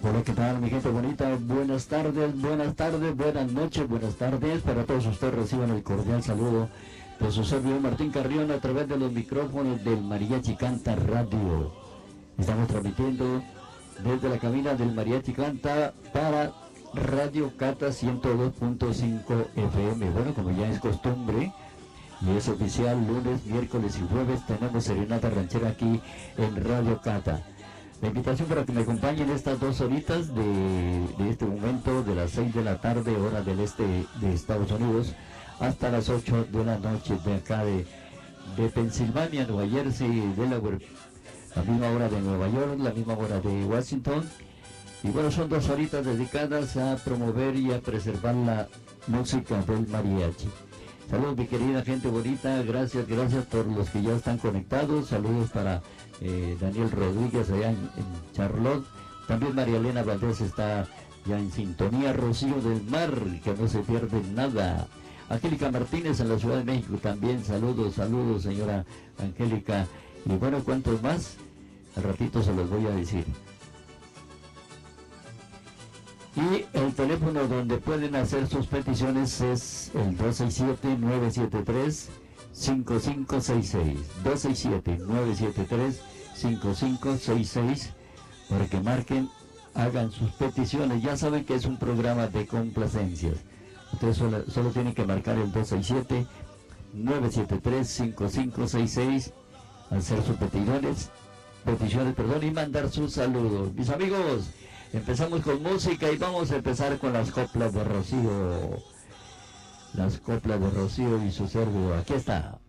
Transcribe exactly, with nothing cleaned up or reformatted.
Hola, ¿qué tal, mi gente bonita? Buenas tardes, buenas tardes, buenas noches, buenas tardes. Para todos ustedes reciban el cordial saludo de su servidor Martín Carrión a través de los micrófonos del Mariachi Canta Radio. Estamos transmitiendo desde la cabina del Mariachi Canta para Radio Cata ciento dos punto cinco F M. Bueno, como ya es costumbre y es oficial, lunes, miércoles y jueves tenemos serenata ranchera aquí en Radio Cata. La invitación para que me acompañen estas dos horitas de, de este momento, de las seis de la tarde, hora del este de Estados Unidos, hasta las ocho de la noche de acá de, de Pensilvania, Nueva Jersey, Delaware, la misma hora de Nueva York, la misma hora de Washington. Y bueno, son dos horitas dedicadas a promover y a preservar la música del mariachi. Saludos, mi querida gente bonita, gracias, gracias por los que ya están conectados. Saludos para eh, Daniel Rodríguez allá en, en Charlotte. También María Elena Valdés está ya en sintonía. Rocío del Mar, que no se pierde nada. Angélica Martínez en la Ciudad de México también. Saludos, saludos, señora Angélica. Y bueno, ¿cuántos más? Al ratito se los voy a decir. Y el teléfono donde pueden hacer sus peticiones es el dos seis siete, nueve siete tres, cinco cinco seis seis. dos seis siete, nueve siete tres, cinco cinco seis seis para que marquen, hagan sus peticiones. Ya saben que es un programa de complacencias. Ustedes solo, solo tienen que marcar el dos seis siete, nueve siete tres, cinco cinco seis seis, hacer sus peticiones, peticiones, perdón, y mandar sus saludos. Mis amigos, empezamos con música y vamos a empezar con las coplas de Rocío. Las coplas de Rocío y su cerdo. Aquí está.